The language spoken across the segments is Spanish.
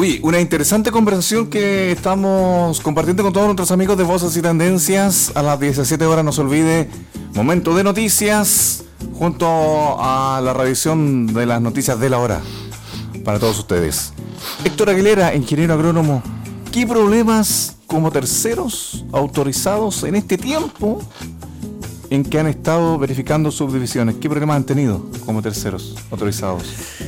Uy, una interesante conversación que estamos compartiendo con todos nuestros amigos de Voces y Tendencias. A las 17 horas, no se olvide, momento de noticias, junto a la revisión de las noticias de la hora, para todos ustedes. Héctor Aguilera, ingeniero agrónomo, ¿qué problemas como terceros autorizados en este tiempo en que han estado verificando subdivisiones? ¿Qué problemas han tenido como terceros autorizados?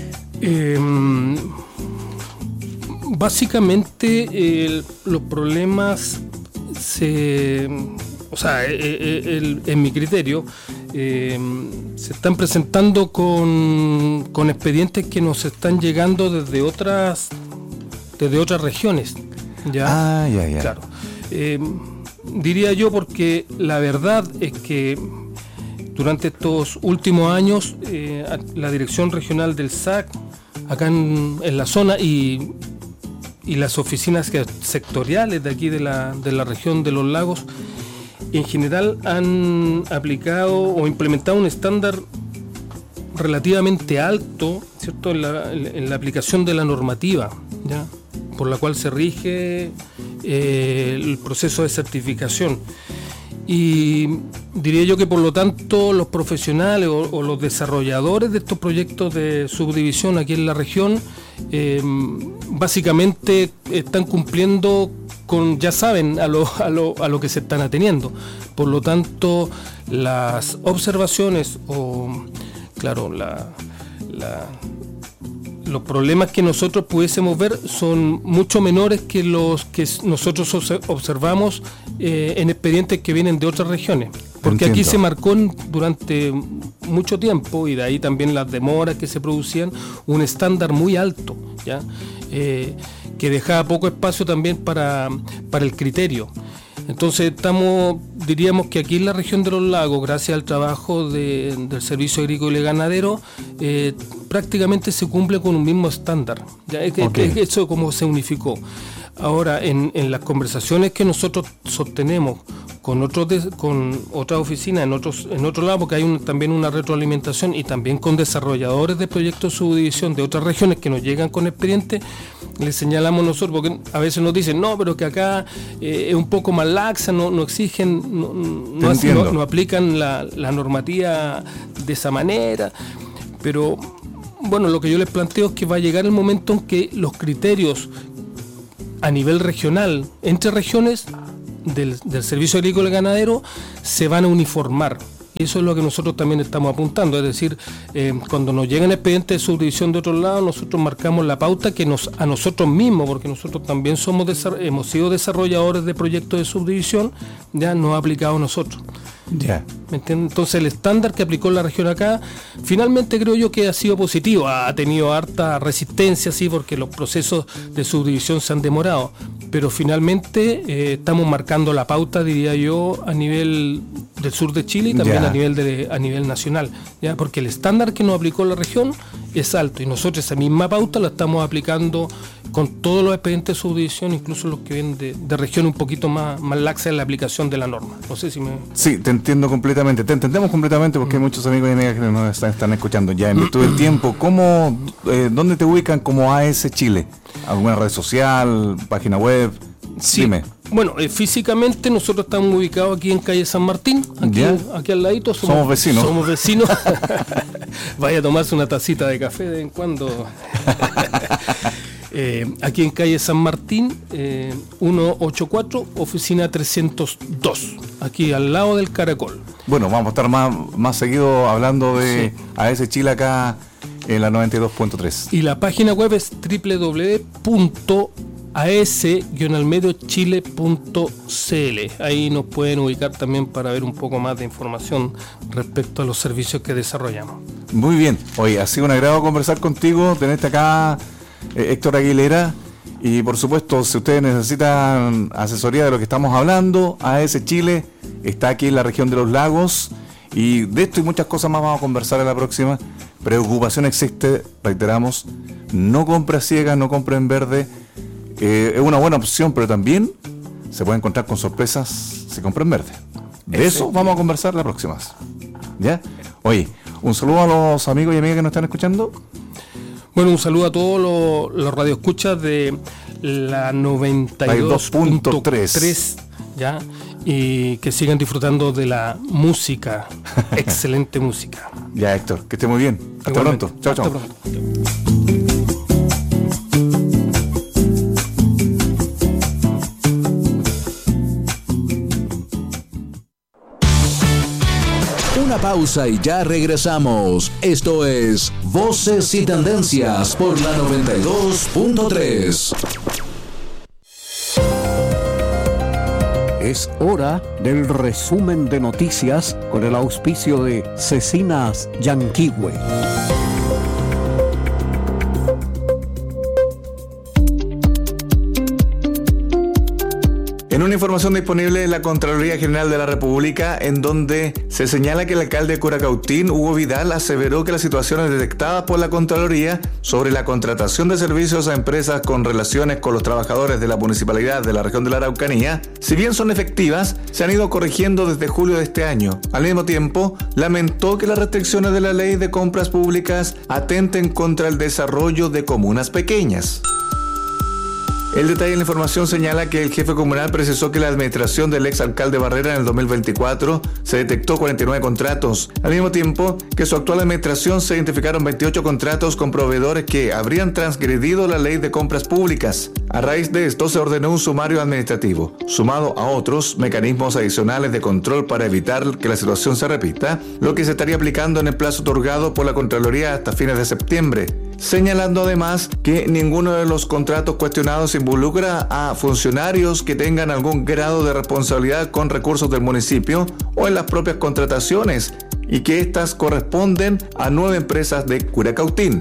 Básicamente los problemas en mi criterio se están presentando con expedientes que nos están llegando desde otras regiones. ¿Ya? Claro. Diría yo porque la verdad es que durante estos últimos años la Dirección Regional del SAC acá en la zona y las oficinas sectoriales de aquí de la región de los lagos en general han aplicado o implementado un estándar relativamente alto, ¿cierto?, en la aplicación de la normativa, ¿ya?, por la cual se rige el proceso de certificación. Y diría yo que por lo tanto los profesionales o los desarrolladores de estos proyectos de subdivisión aquí en la región básicamente están cumpliendo con, ya saben, a lo que se están ateniendo. Por lo tanto, las observaciones los problemas que nosotros pudiésemos ver son mucho menores que los que nosotros observamos en expedientes que vienen de otras regiones. Porque aquí se marcó durante mucho tiempo, y de ahí también las demoras que se producían, un estándar muy alto, ¿ya? Que dejaba poco espacio también para el criterio. Entonces diríamos que aquí en la región de los lagos, gracias al trabajo del Servicio Agrícola y Ganadero, prácticamente se cumple con un mismo estándar. ¿Ya? Es eso como se unificó. Ahora, en las conversaciones que nosotros sostenemos con otras oficinas en otro lado, porque hay también una retroalimentación, y también con desarrolladores de proyectos de subdivisión de otras regiones que nos llegan con expedientes, les señalamos nosotros, porque a veces nos dicen, no, pero que acá es un poco más laxa, no exigen, no aplican la normativa de esa manera. Pero bueno, lo que yo les planteo es que va a llegar el momento en que los criterios a nivel regional, entre regiones del Servicio Agrícola y Ganadero, se van a uniformar. Y eso es lo que nosotros también estamos apuntando, es decir, cuando nos llegan expedientes de subdivisión de otros lados, nosotros marcamos la pauta que a nosotros mismos, porque nosotros también hemos sido desarrolladores de proyectos de subdivisión, ya nos ha aplicado a nosotros. Ya. ¿Me entiendes? Entonces el estándar que aplicó la región acá, finalmente creo yo que ha sido positivo, ha tenido harta resistencia, sí, porque los procesos de subdivisión se han demorado, pero finalmente estamos marcando la pauta, diría yo, a nivel del sur de Chile y también a nivel nacional, ¿ya? Porque el estándar que nos aplicó la región es alto y nosotros esa misma pauta la estamos aplicando con todos los expedientes de subdivisión, incluso los que vienen de región un poquito más laxa en la aplicación de la norma. No sé si me... Sí, te entiendo completamente, te entendemos completamente, porque hay muchos amigos y amigas que nos están escuchando ya en virtud del tiempo. ¿Dónde te ubican como AS Chile? ¿Alguna red social, página web? Sí. Dime. Bueno, físicamente nosotros estamos ubicados aquí en calle San Martín, aquí al ladito. Somos vecinos. Somos vecinos. Vaya a tomarse una tacita de café de vez en cuando. Aquí en calle San Martín, 184, oficina 302, aquí al lado del Caracol. Bueno, vamos a estar más seguido hablando de AS Chile acá en la 92.3. Y la página web es www.as-chile.cl. Ahí nos pueden ubicar también para ver un poco más de información respecto a los servicios que desarrollamos. Muy bien. Oye, ha sido un agrado conversar contigo, tenerte acá, Héctor Aguilera. Y por supuesto, si ustedes necesitan asesoría de lo que estamos hablando, AS Chile está aquí en la región de los lagos. Y de esto y muchas cosas más vamos a conversar en la próxima. Preocupación existe, reiteramos, no compra ciega, no compra en verde. Es una buena opción, pero también se puede encontrar con sorpresas si compra en verde. De eso vamos a conversar la próxima. ¿Ya? Oye, un saludo a los amigos y amigas que nos están escuchando. Bueno, un saludo a todos los radioescuchas de la 92.3, ¿ya? Y que sigan disfrutando de la música, excelente música. Ya, Héctor, que esté muy bien. Hasta pronto. Chao, chao. Pronto. Una pausa y ya regresamos. Esto es Voces y Tendencias por la 92.3. Es hora del resumen de noticias con el auspicio de Cecinas Yanquihue. En una información disponible en la Contraloría General de la República, en donde se señala que el alcalde de Curacautín, Hugo Vidal, aseveró que las situaciones detectadas por la Contraloría sobre la contratación de servicios a empresas con relaciones con los trabajadores de la municipalidad de la región de la Araucanía, si bien son efectivas, se han ido corrigiendo desde julio de este año. Al mismo tiempo, lamentó que las restricciones de la Ley de Compras Públicas atenten contra el desarrollo de comunas pequeñas. El detalle de la información señala que el jefe comunal precisó que la administración del exalcalde Barrera en el 2024 se detectó 49 contratos, al mismo tiempo que su actual administración se identificaron 28 contratos con proveedores que habrían transgredido la ley de compras públicas. A raíz de esto se ordenó un sumario administrativo, sumado a otros mecanismos adicionales de control para evitar que la situación se repita, lo que se estaría aplicando en el plazo otorgado por la Contraloría hasta fines de septiembre, señalando además que ninguno de los contratos cuestionados involucra a funcionarios que tengan algún grado de responsabilidad con recursos del municipio o en las propias contrataciones y que éstas corresponden a 9 empresas de Curacautín.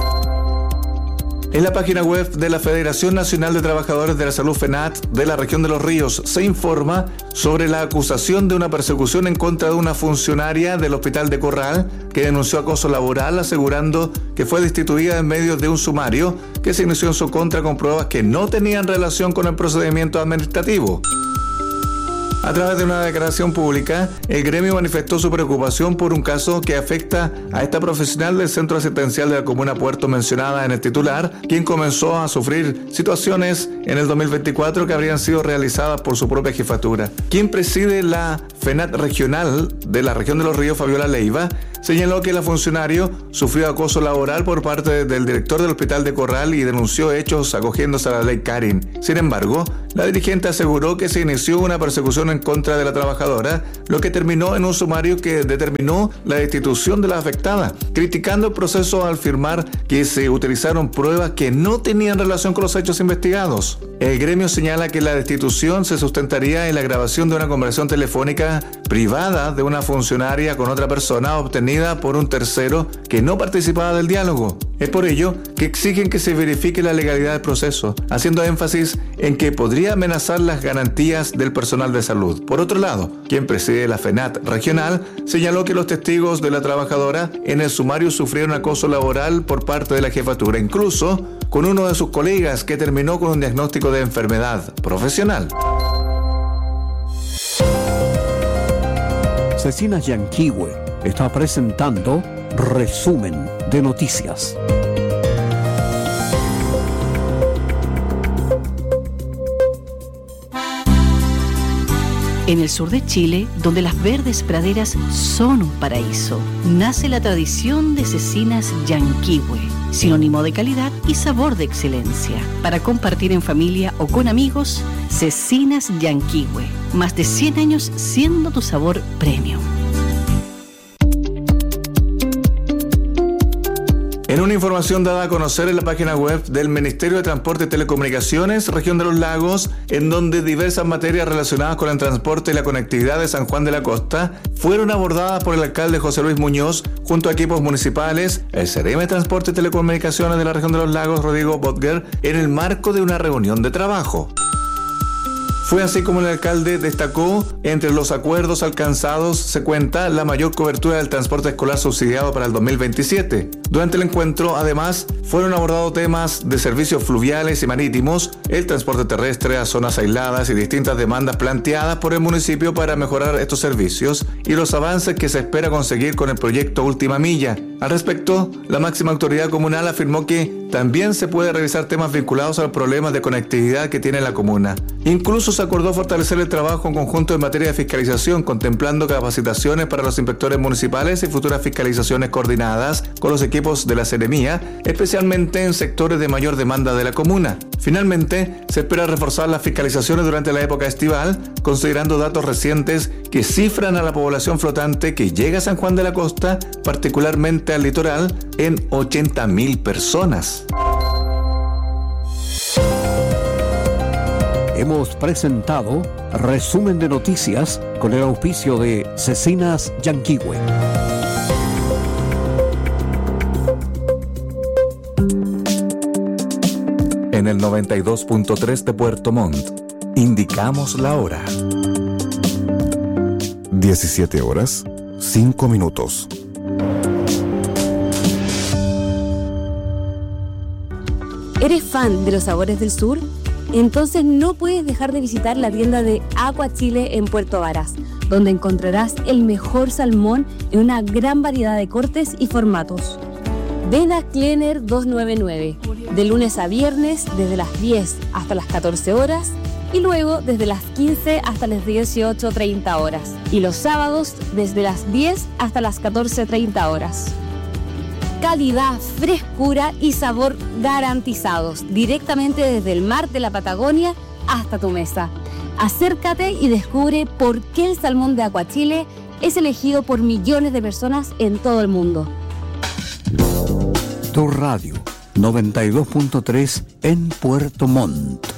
En la página web de la Federación Nacional de Trabajadores de la Salud FENAT de la región de Los Ríos se informa sobre la acusación de una persecución en contra de una funcionaria del Hospital de Corral que denunció acoso laboral, asegurando que fue destituida en medio de un sumario que se inició en su contra con pruebas que no tenían relación con el procedimiento administrativo. A través de una declaración pública, el gremio manifestó su preocupación por un caso que afecta a esta profesional del centro asistencial de la comuna Puerto mencionada en el titular, quien comenzó a sufrir situaciones en el 2024 que habrían sido realizadas por su propia jefatura. Quien preside la FENAT regional de la región de Los Ríos, Fabiola Leiva, señaló que la funcionario sufrió acoso laboral por parte del director del Hospital de Corral y denunció hechos acogiéndose a la ley Karin. Sin embargo, la dirigente aseguró que se inició una persecución en contra de la trabajadora, lo que terminó en un sumario que determinó la destitución de la afectada, criticando el proceso al afirmar que se utilizaron pruebas que no tenían relación con los hechos investigados. El gremio señala que la destitución se sustentaría en la grabación de una conversación telefónica privada de una funcionaria con otra persona obtenida por un tercero que no participaba del diálogo. Es por ello que exigen que se verifique la legalidad del proceso, haciendo énfasis en que podría amenazar las garantías del personal de salud. Por otro lado, quien preside la FENAT regional señaló que los testigos de la trabajadora en el sumario sufrieron acoso laboral por parte de la jefatura, incluso con uno de sus colegas que terminó con un diagnóstico de enfermedad profesional. Cecinas Yanquihue está presentando Resumen de Noticias. En el sur de Chile, donde las verdes praderas son un paraíso, nace la tradición de Cecinas Yanquihue, sinónimo de calidad y sabor de excelencia. Para compartir en familia o con amigos, Cecinas Yanquihue, más de 100 años siendo tu sabor premium. En una información dada a conocer en la página web del Ministerio de Transporte y Telecomunicaciones, región de los Lagos, en donde diversas materias relacionadas con el transporte y la conectividad de San Juan de la Costa fueron abordadas por el alcalde José Luis Muñoz junto a equipos municipales, el CRM de Transporte y Telecomunicaciones de la región de los Lagos, Rodrigo Botger, en el marco de una reunión de trabajo. Fue así como el alcalde destacó: entre los acuerdos alcanzados se cuenta la mayor cobertura del transporte escolar subsidiado para el 2027. Durante el encuentro, además, fueron abordados temas de servicios fluviales y marítimos, el transporte terrestre a zonas aisladas y distintas demandas planteadas por el municipio para mejorar estos servicios y los avances que se espera conseguir con el proyecto Última Milla. Al respecto, la máxima autoridad comunal afirmó que también se puede revisar temas vinculados a los problemas de conectividad que tiene la comuna. Incluso se acordó fortalecer el trabajo en conjunto en materia de fiscalización, contemplando capacitaciones para los inspectores municipales y futuras fiscalizaciones coordinadas con los equipos de la Seremía, especialmente en sectores de mayor demanda de la comuna. Finalmente, se espera reforzar las fiscalizaciones durante la época estival, considerando datos recientes que cifran a la población flotante que llega a San Juan de la Costa, particularmente al litoral, en 80.000 personas. Hemos presentado Resumen de Noticias con el auspicio de Cecinas Yanquihue. En el 92.3 de Puerto Montt, indicamos la hora. 17 horas, 5 minutos. ¿Eres fan de los sabores del sur? Entonces no puedes dejar de visitar la tienda de Aqua Chile en Puerto Varas, donde encontrarás el mejor salmón en una gran variedad de cortes y formatos. Ven a Cleaner 299, de lunes a viernes desde las 10 hasta las 14 horas y luego desde las 15 hasta las 18:30 horas y los sábados desde las 10 hasta las 14:30 horas. Calidad, frescura y sabor garantizados, directamente desde el mar de la Patagonia hasta tu mesa. Acércate y descubre por qué el salmón de Aqua Chile es elegido por millones de personas en todo el mundo. Tu radio 92.3 en Puerto Montt.